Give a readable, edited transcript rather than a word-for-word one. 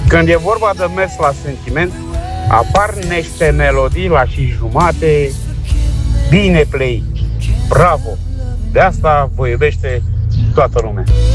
Când e vorba de mers la sentiment, apar niște melodii la și jumate. Bine, Play! Bravo! De asta vă iubește toată lumea.